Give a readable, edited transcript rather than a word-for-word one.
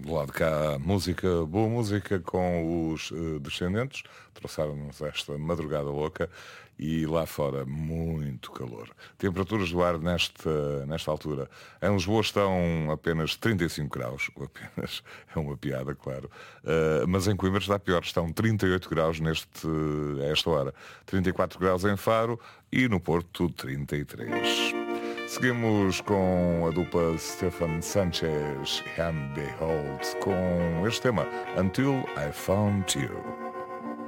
Do lado de cá, música, boa música com os Descendentes. Trouxeram-nos esta madrugada louca e lá fora muito calor. Temperaturas do ar nesta altura. Em Lisboa estão apenas 35 graus. Apenas é uma piada, claro. Mas em Coimbra está pior. Estão 38 graus a esta hora. 34 graus em Faro e no Porto 33. Seguimos com a dupla Stefan Sanchez and Behold com este tema Until I Found You.